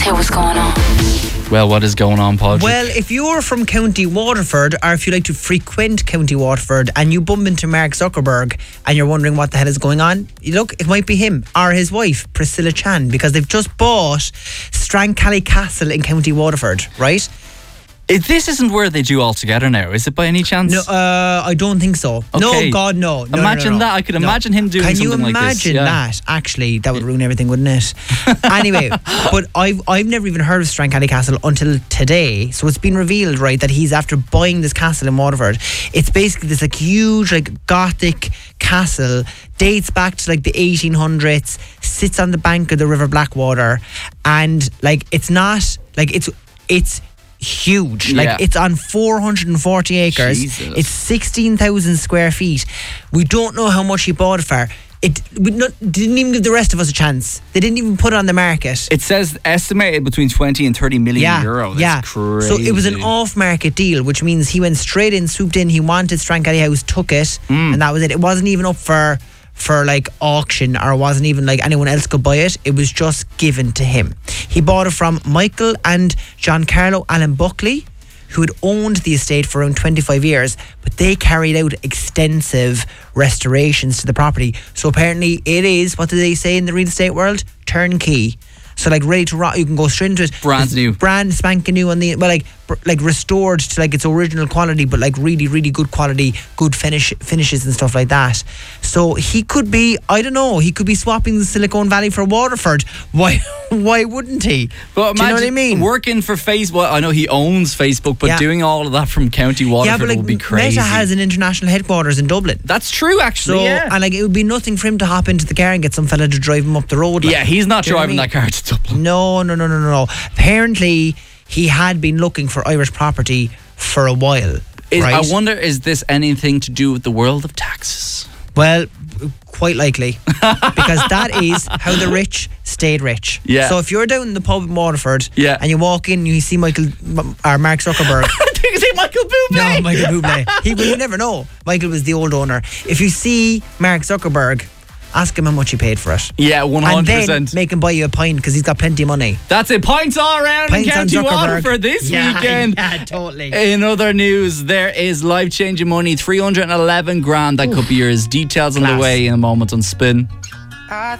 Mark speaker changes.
Speaker 1: hear what's going on.
Speaker 2: Well, what is going on, Paul?
Speaker 3: Well, if you're from County Waterford, or if you like to frequent County Waterford, and you bump into Mark Zuckerberg and you're wondering what the hell is going on, look, it might be him or his wife, Priscilla Chan, because they've just bought Strancally Castle in County Waterford, right?
Speaker 2: This isn't where they do all together now, is it by any chance?
Speaker 3: No, I don't think so.
Speaker 2: Okay.
Speaker 3: No, God, no.
Speaker 2: Imagine that. I could imagine him doing something like this.
Speaker 3: Can you imagine that? Actually, that would ruin everything, wouldn't it? Anyway, but I've never even heard of Strancally Castle until today. So it's been revealed, right, that he's after buying this castle in Waterford. It's basically this like huge like Gothic castle, dates back to like the 1800s, sits on the bank of the River Blackwater, and like it's not like it's huge. Like it's on 440 acres.
Speaker 2: Jesus.
Speaker 3: It's 16,000 square feet. We don't know how much he bought it for. Didn't even give the rest of us a chance. They didn't even put it on the market.
Speaker 2: It says estimated between 20 and 30 million euro. That's crazy.
Speaker 3: So it was an off-market deal, which means he went straight in, swooped in. He wanted Strancally House, took it, and that was it. It wasn't even up for like auction, or it wasn't even like anyone else could buy it. It was just given to him. He bought it from Michael and Giancarlo Allen Buckley, who had owned the estate for around 25 years, but they carried out extensive restorations to the property. So apparently it is, what do they say in the real estate world? Turnkey. So like ready to rock, you can go straight into it.
Speaker 2: Brand new.
Speaker 3: Brand spanking new on the, well, like restored to like its original quality, but like really, really good quality, good finishes and stuff like that. So he could be, I don't know, he could be swapping the Silicon Valley for Waterford. Why wouldn't he?
Speaker 2: But
Speaker 3: do you know what I mean?
Speaker 2: Working for Facebook, I know he owns Facebook, but doing all of that from County Waterford would be crazy.
Speaker 3: Meta has an international headquarters in Dublin.
Speaker 2: That's true, actually.
Speaker 3: And like it would be nothing for him to hop into the car and get some fella to drive him up the road. Like,
Speaker 2: he's not
Speaker 3: do you know what I
Speaker 2: driving
Speaker 3: mean?
Speaker 2: that car to Dublin.
Speaker 3: No. Apparently, he had been looking for Irish property for a while. Right?
Speaker 2: I wonder, is this anything to do with the world of taxes?
Speaker 3: Well, quite likely. Because that is how the rich stayed rich.
Speaker 2: Yeah.
Speaker 3: So if you're down in the pub in Waterford and you walk in and you see Mark Zuckerberg.
Speaker 2: I think you say Michael Bublé.
Speaker 3: No, Michael Bublé. You never know. Michael was the old owner. If you see Mark Zuckerberg, ask him how much he paid for it.
Speaker 2: Yeah, 100%.
Speaker 3: And then make him buy you a pint because he's got plenty of money.
Speaker 2: That's it. Pints all around in County Waterford this weekend.
Speaker 3: Yeah, totally.
Speaker 2: In other news, there is life-changing money, 311 grand. That could be yours. Details on the way in a moment on Spin.
Speaker 4: I